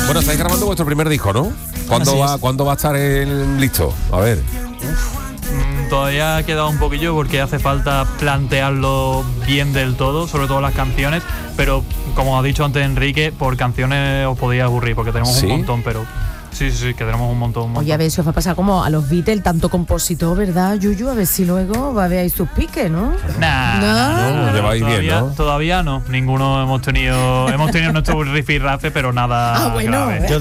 Bueno, estáis grabando vuestro primer disco, ¿no? ¿Cuándo va a estar listo? A ver. Todavía ha quedado un poquillo porque hace falta plantearlo bien del todo, sobre todo las canciones, pero como ha dicho antes Enrique, por canciones os podéis aburrir porque tenemos un montón, pero sí, que tenemos un montón. Oye, a ver, eso va a pasar como a los Beatles, tanto compositor, ¿verdad, Yuyu? A ver si luego va a ver ahí sus piques, ¿no? No, lleváis bien, ¿no? Todavía no, ninguno hemos tenido nuestro rifirrafe, pero nada grave. Yo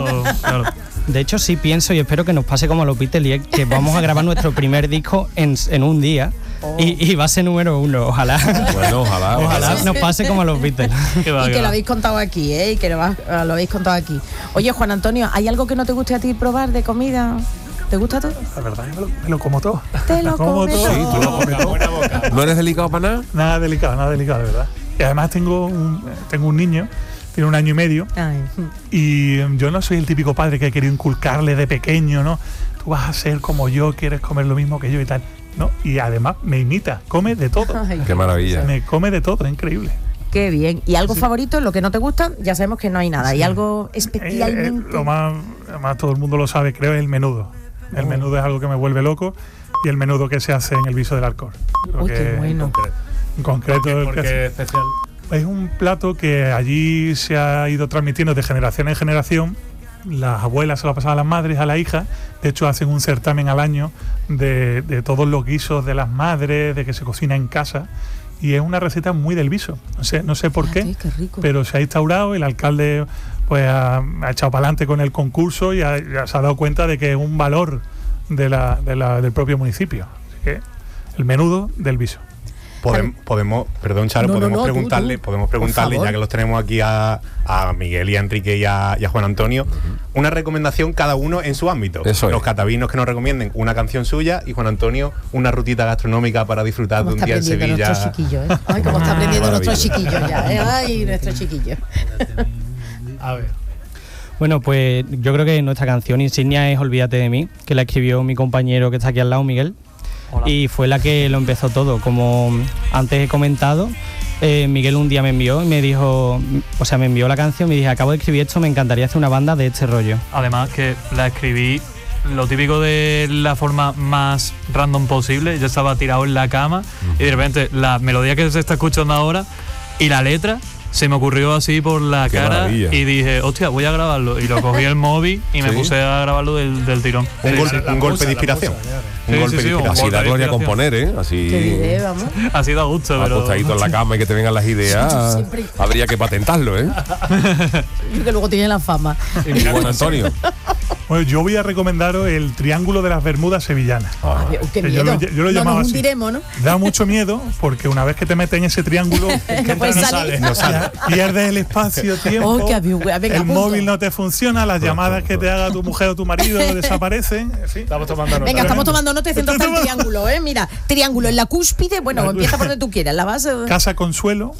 de hecho sí pienso y espero que nos pase como a los Beatles, y es que vamos a grabar nuestro primer disco en un día. Y va a ser número 1, ojalá. Bueno, ojalá nos pase como a los Beatles. Y que lo habéis contado aquí, y que lo habéis contado aquí. Oye, Juan Antonio, ¿hay algo que no te guste a ti probar de comida? ¿Te gusta todo? La verdad, me lo como todo. ¿Te lo comes todo? Sí, tú lo comes todo. Buena boca. ¿No eres delicado para nada? Nada delicado, de verdad. Y además tengo un niño, tiene 1 año y medio. Ay. Y yo no soy el típico padre que ha querido inculcarle de pequeño, ¿no? Tú vas a ser como yo, quieres comer lo mismo que yo y tal. No, y además me imita, come de todo. Ay, qué maravilla. Me come de todo, es increíble. Qué bien. ¿Y algo favorito? Lo que no te gusta, ya sabemos que no hay nada. ¿Y algo especialmente? Lo más todo el mundo lo sabe, creo, es el menudo. El menudo es algo que me vuelve loco, y el menudo que se hace en el Viso del Alcor. Uy, qué bueno. En concreto, ¿Por qué especial? Es un plato que allí se ha ido transmitiendo de generación en generación. Las abuelas se lo pasan a las madres, a la hija. De hecho, hacen un certamen al año de todos los guisos de las madres, de que se cocina en casa. Y es una receta muy del Viso. No sé por qué, pero se ha instaurado. El alcalde pues ha echado para adelante con el concurso y ya se ha dado cuenta de que es un valor del propio municipio. Así que el menudo del Viso. Podemos preguntarle, ya que los tenemos aquí a Miguel y a Enrique y a Juan Antonio, una recomendación cada uno en su ámbito. Los catavinos que nos recomienden una canción suya, y Juan Antonio una rutita gastronómica para disfrutar de un día en Sevilla. Nuestro chiquillo, ¿eh? Ay, cómo está aprendiendo nuestro chiquillo ya, ¿eh? Ay, nuestro chiquillo. A ver. Bueno, pues yo creo que nuestra canción insignia es Olvídate de mí, que la escribió mi compañero que está aquí al lado, Miguel. Hola. Y fue la que lo empezó todo. Como antes he comentado, Miguel un día me envió y me dijo, me envió la canción y me dije, acabo de escribir esto, me encantaría hacer una banda de este rollo. Además que la escribí lo típico de la forma más random posible. Yo estaba tirado en la cama y de repente la melodía que se está escuchando ahora y la letra se me ocurrió así por la cara maravilla. Y dije, hostia, voy a grabarlo. Y lo cogí el móvil y me puse a grabarlo del tirón. Un golpe de inspiración. Así da gloria a componer, ¿eh? Así da gusto, pero acostadito en la cama y que te vengan las ideas. Habría que patentarlo, ¿eh? Que luego tiene la fama. Y Juan Antonio. Bueno, yo voy a recomendaros el Triángulo de las Bermudas sevillanas. ¡Qué miedo! Yo lo llamaba así. Diremos, ¿no? Da mucho miedo porque una vez que te metes en ese triángulo no sale. Pierdes el espacio, tiempo, el móvil no te funciona, las llamadas que te haga tu mujer o tu marido desaparecen. Sí. Estamos tomando nota. Venga, estamos tomando nota y haciendo el triángulo, ¿eh? Mira, triángulo en la cúspide, bueno, empieza por donde tú quieras, la base. Casa Consuelo.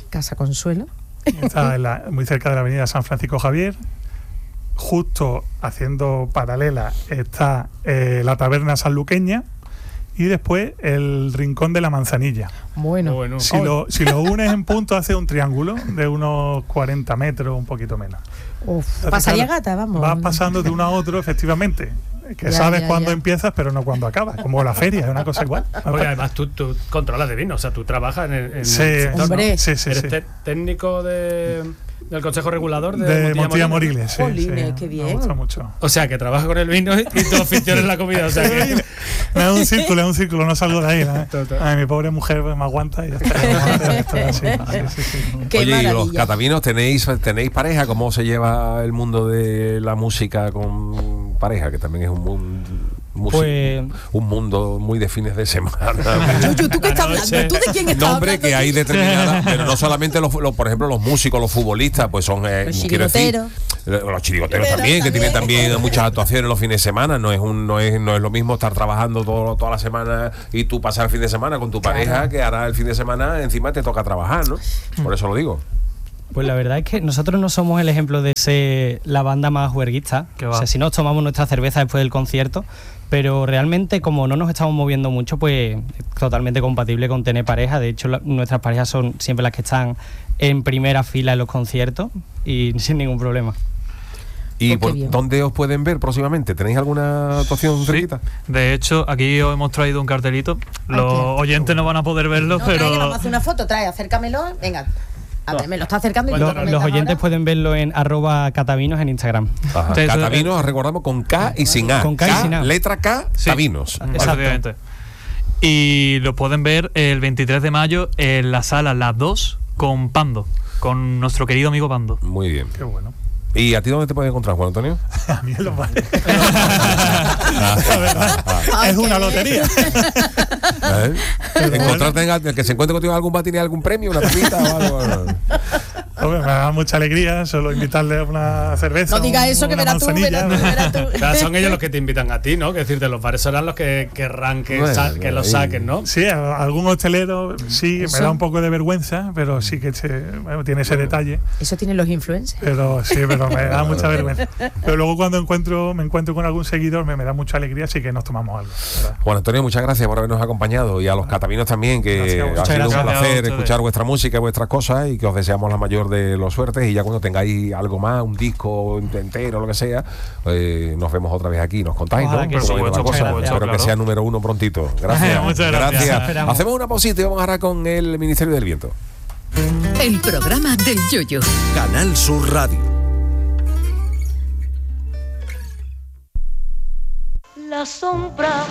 Está muy cerca de la avenida San Francisco Javier. Justo haciendo paralela está la taberna sanluqueña y después el rincón de la Manzanilla. Bueno. Si lo unes en punto hace un triángulo de unos 40 metros, un poquito menos. Pasaría gata, vamos. Vas pasando de uno a otro, efectivamente. Que sabes cuándo empiezas, pero no cuándo acabas. Como la feria, es una cosa igual. Porque además tú controlas de vino, o sea, tú trabajas en el sector, hombre. ¿no? Sí. Eres técnico del Consejo Regulador de Montilla Moriles. Sí, qué bien. Me gusta mucho. O sea, que trabajas con el vino y tu afición es la comida. O sea, que es un círculo, no salgo de ahí. Ay, mi pobre mujer me aguanta y ya está. Sí. Oye, ¿y los catavinos tenéis pareja? ¿Cómo se lleva el mundo de la música con pareja? Que también es un mundo muy de fines de semana. ¿Tú qué estás hablando? ¿Tú de quién estás hablando? Nombre que hay determinadas, pero no solamente por ejemplo los músicos, los futbolistas, pues son quiero decir, los chirigoteros también, que tienen también muchas actuaciones los fines de semana. No es lo mismo estar trabajando toda la semana y tú pasar el fin de semana con tu pareja, que ahora el fin de semana encima te toca trabajar, ¿no? Por eso lo digo. Pues la verdad es que nosotros no somos el ejemplo de ser la banda más juerguista. O sea, si nos tomamos nuestra cerveza después del concierto, pero realmente como no nos estamos moviendo mucho, pues es totalmente compatible con tener pareja. De hecho, nuestras parejas son siempre las que están en primera fila en los conciertos y sin ningún problema. ¿Y dónde os pueden ver próximamente? ¿Tenéis alguna actuación cerquita? De hecho, aquí os hemos traído un cartelito. Los oyentes no van a poder verlo, pero... Vamos a hacer una foto, acércamelo. Venga. A ver, me lo está acercando. Los oyentes pueden verlo en @catavinos en Instagram. Catavinos, recordamos, con K y sin A. Con K y sin A. Letra K, Catavinos. Exactamente. Y lo pueden ver el 23 de mayo en la sala Las 2 con Pando, con nuestro querido amigo Pando. Muy bien. Qué bueno. ¿Y a ti dónde te puedes encontrar, Juan Antonio? A mí en los bares. Es una lotería. Encontrarte que se encuentre contigo en algún bar, tiene algún premio, una tapita o algo. Hombre, me da mucha alegría solo invitarle a una cerveza. No digas eso, que verás tú. Claro, son ellos los que te invitan a ti, ¿no? Que decirte, los bares serán los que querrán que los saquen, ¿no? Sí, algún hostelero sí, me da un poco de vergüenza, pero sí que tiene ese detalle. Eso tienen los influencers. Pero sí, pero me da mucha vergüenza. Pero luego cuando me encuentro con algún seguidor me da mucha alegría, así que nos tomamos algo, ¿verdad? Juan Antonio, muchas gracias por habernos acompañado, y a los catavinos también, que ha sido un placer escuchar vuestra música y vuestras cosas, y que os deseamos la mayor de los suertes, y ya cuando tengáis algo más, un disco entero, lo que sea, nos vemos otra vez aquí, nos contáis, ¿no? Espero que sea número 1 prontito. Gracias. Muchas gracias. Hacemos una pausita y vamos ahora con el Ministerio del Viento. El programa del Yoyo. Canal Sur Radio. La sombra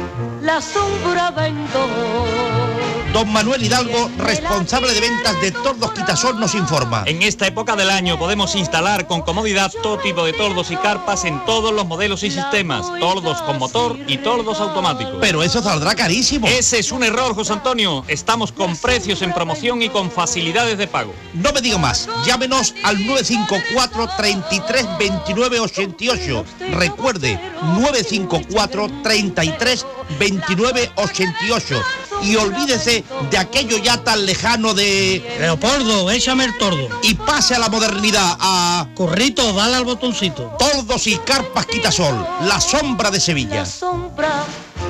vendo. Don Manuel Hidalgo, responsable de ventas de Tordos Quitasol, nos informa. En esta época del año podemos instalar con comodidad todo tipo de tordos y carpas en todos los modelos y sistemas, tordos con motor y tordos automáticos. Pero eso saldrá carísimo. Ese es un error, José Antonio. Estamos con precios en promoción y con facilidades de pago. No me diga más, llámenos al 954 33 29 88. Recuerde, 954 33 29 88. Y olvídese de aquello ya tan lejano de... Leopoldo, échame el tordo. Y pase a la modernidad, a... Corrito, dale al botoncito. Tordos y carpas Quitasol, la sombra de Sevilla. La sombra.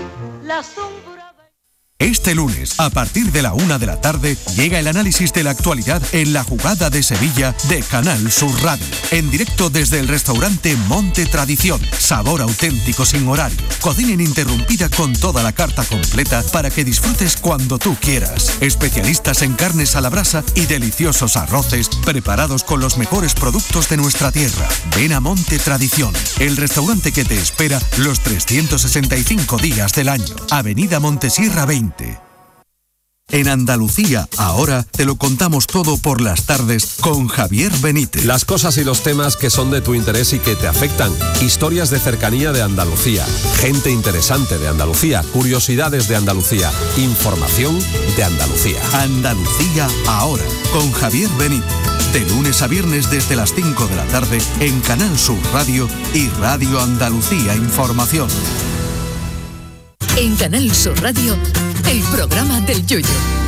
Este lunes, a partir de la 1 de la tarde, llega el análisis de la actualidad en La Jugada de Sevilla de Canal Sur Radio. En directo desde el restaurante Monte Tradición. Sabor auténtico sin horario. Cocina ininterrumpida con toda la carta completa para que disfrutes cuando tú quieras. Especialistas en carnes a la brasa y deliciosos arroces preparados con los mejores productos de nuestra tierra. Ven a Monte Tradición, el restaurante que te espera los 365 días del año. Avenida Montesierra 20. En Andalucía, ahora te lo contamos todo por las tardes con Javier Benítez. Las cosas y los temas que son de tu interés y que te afectan. Historias de cercanía de Andalucía. Gente interesante de Andalucía. Curiosidades de Andalucía. Información de Andalucía. Andalucía, ahora, con Javier Benítez. De lunes a viernes desde las 5 de la tarde en Canal Sur Radio y Radio Andalucía Información. En Canal Sur Radio, el programa del Yoyo.